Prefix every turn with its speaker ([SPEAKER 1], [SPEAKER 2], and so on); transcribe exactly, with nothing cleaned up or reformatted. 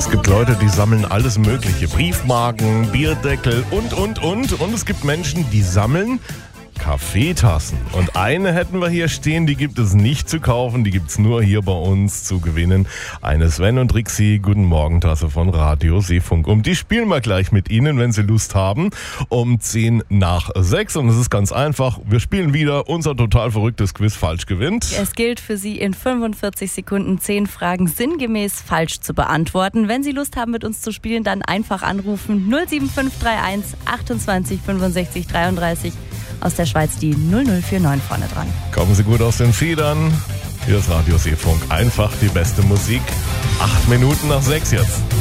[SPEAKER 1] Es gibt Leute, die sammeln alles Mögliche. Briefmarken, Bierdeckel und, und, und. Und es gibt Menschen, die sammeln Kaffeetassen. Und eine hätten wir hier stehen, die gibt es nicht zu kaufen, die gibt es nur hier bei uns zu gewinnen. Eine Sven und Rixi Guten Morgen Tasse von Radio Seefunk. Um die spielen wir gleich mit Ihnen, wenn Sie Lust haben, um zehn nach sechs. Und es ist ganz einfach, wir spielen wieder unser total verrücktes Quiz Falsch gewinnt.
[SPEAKER 2] Es gilt für Sie in fünfundvierzig Sekunden zehn Fragen sinngemäß falsch zu beantworten. Wenn Sie Lust haben, mit uns zu spielen, dann einfach anrufen null sieben fünf drei eins achtundzwanzig fünfundsechzig dreiunddreißig. Aus der Schweiz die null null vier neun vorne dran.
[SPEAKER 1] Kommen Sie gut aus den Federn. Hier ist Radio Seefunk. Einfach die beste Musik. Acht Minuten nach sechs jetzt.